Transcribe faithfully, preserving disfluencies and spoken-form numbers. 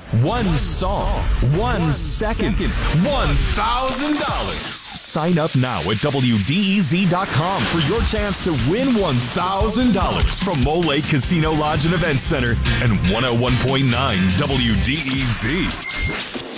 One song, one second, one thousand dollars. Sign up now at W D E Z dot com for your chance to win one thousand dollars from Mole Lake Casino Lodge and Events Center and one oh one point nine W D E Z.